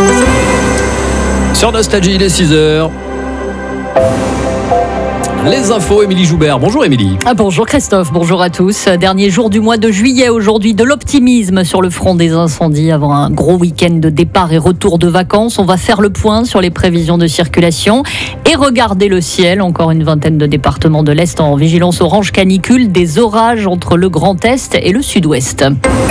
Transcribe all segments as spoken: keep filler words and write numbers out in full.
Sur Nostalgie, il est six heures. Les infos, Émilie Joubert. Bonjour Émilie. Ah, bonjour Christophe, bonjour à tous. Dernier jour du mois de juillet aujourd'hui, de l'optimisme sur le front des incendies avant un gros week-end de départ et retour de vacances. On va faire le point sur les prévisions de circulation et regarder le ciel. Encore une vingtaine de départements de l'Est en vigilance orange canicule, des orages entre le Grand Est et le Sud-Ouest.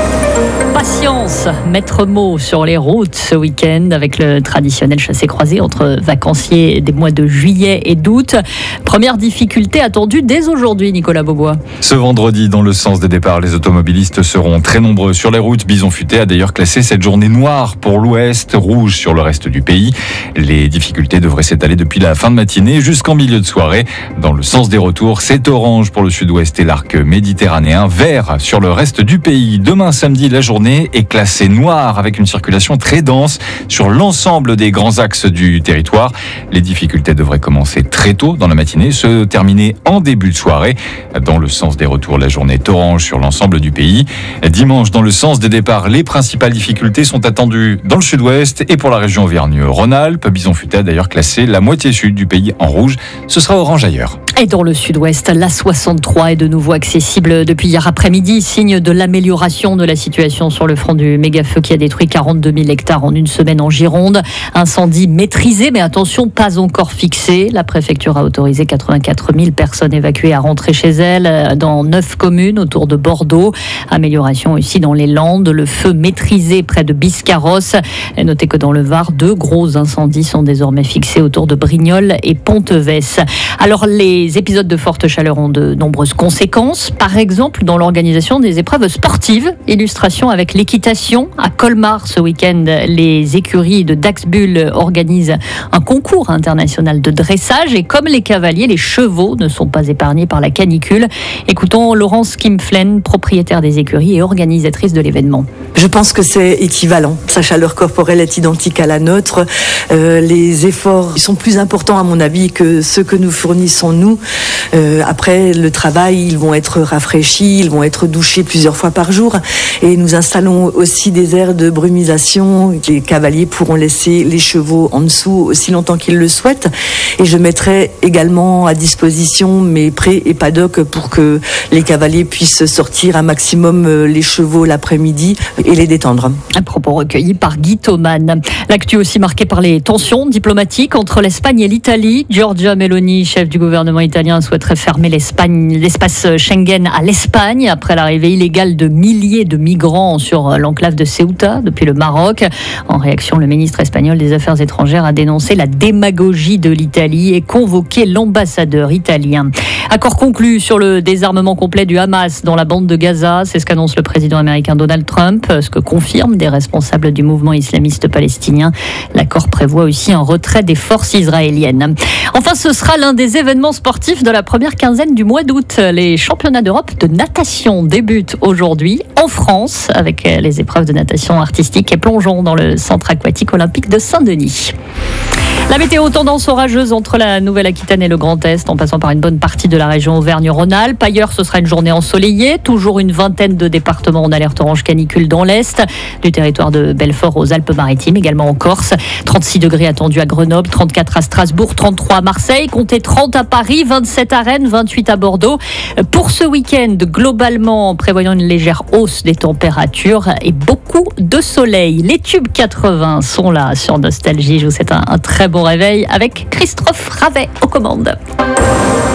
Patience, maître mot sur les routes ce week-end avec le traditionnel chassé-croisé entre vacanciers des mois de juillet et d'août. Première difficulté attendue dès aujourd'hui, Nicolas Beaubois. Ce vendredi, dans le sens des départs, les automobilistes seront très nombreux sur les routes. Bison Futé a d'ailleurs classé cette journée noire pour l'ouest, rouge sur le reste du pays. Les difficultés devraient s'étaler depuis la fin de matinée jusqu'en milieu de soirée. Dans le sens des retours, c'est orange pour le sud-ouest et l'arc méditerranéen, vert sur le reste du pays. Demain samedi, la journée est classée noire avec une circulation très dense sur l'ensemble des grands axes du territoire. Les difficultés devraient commencer très tôt dans la matinée, se terminer en début de soirée. Dans le sens des retours, la journée est orange sur l'ensemble du pays. Dimanche, dans le sens des départs, les principales difficultés sont attendues dans le sud-ouest et pour la région Auvergne-Rhône-Alpes. Bison Futé a d'ailleurs classé la moitié sud du pays en rouge. Ce sera orange ailleurs. Et dans le sud-ouest, l'A soixante-trois est de nouveau accessible depuis hier après-midi, signe de l'amélioration de la situation sur le front du méga-feu qui a détruit quarante-deux mille hectares en une semaine en Gironde. Incendie maîtrisé, mais attention, pas encore fixé. La préfecture a autorisé quatre-vingt-quatre mille personnes évacuées à rentrer chez elles dans neuf communes autour de Bordeaux. Amélioration aussi dans les Landes, le feu maîtrisé près de Biscarrosse. Et notez que dans le Var, deux gros incendies sont désormais fixés autour de Brignoles et Pontevès. Alors les épisodes de forte chaleur ont de nombreuses conséquences, par exemple dans l'organisation des épreuves sportives. Illustration avec l'équitation à Colmar ce week-end. Les écuries de Daxbull organisent un concours international de dressage et comme les cavaliers, les chevaux ne sont pas épargnés par la canicule. Écoutons Laurence Kimflen, propriétaire des écuries et organisatrice de l'événement. Je pense que c'est équivalent. Sa chaleur corporelle est identique à la nôtre. Euh, les efforts sont plus importants à mon avis que ceux que nous fournissons nous. Euh, après le travail, ils vont être rafraîchis, ils vont être douchés plusieurs fois par jour et nous installons aussi des aires de brumisation. Les cavaliers pourront laisser les chevaux en dessous aussi longtemps qu'ils le souhaitent et je mettrai également à disposition mes prés et paddocks pour que les cavaliers puissent sortir un maximum les chevaux l'après-midi et les détendre. Un propos recueilli par Guy Thoman. L'actu aussi marquée par les tensions diplomatiques entre l'Espagne et l'Italie. Giorgia Meloni, chef du gouvernement italien, souhaiterait fermer l'Espagne, l'espace Schengen à l'Espagne après l'arrivée illégale de milliers de migrants sur l'enclave de Ceuta depuis le Maroc. En réaction, le ministre espagnol des Affaires étrangères a dénoncé la démagogie de l'Italie et convoqué l'ambassadeur italien. Accord conclu sur le désarmement complet du Hamas dans la bande de Gaza, c'est ce qu'annonce le président américain Donald Trump, ce que confirment des responsables du mouvement islamiste palestinien. L'accord prévoit aussi un retrait des forces israéliennes. Enfin, ce sera l'un des événements sportifs de la première quinzaine du mois d'août. Les championnats d'Europe de natation débutent aujourd'hui en France avec les épreuves de natation artistique et plongeon dans le centre aquatique olympique de Saint-Denis. La météo, tendance orageuse entre la Nouvelle-Aquitaine et le Grand Est, en passant par une bonne partie de la région Auvergne-Rhône-Alpes. Ailleurs, ce sera une journée ensoleillée. Toujours une vingtaine de départements en alerte orange canicule dans l'Est, du territoire de Belfort aux Alpes-Maritimes, également en Corse. trente-six degrés attendus à Grenoble, trente-quatre à Strasbourg, trente-trois à Marseille, comptez trente à Paris, vingt-sept à Rennes, vingt-huit à Bordeaux. Pour ce week-end, globalement, prévoyant une légère hausse des températures et beaucoup de soleil. Les tubes quatre-vingts sont là sur Nostalgie. Je vous souhaite un, un très bon réveil avec Christophe Ravet aux commandes.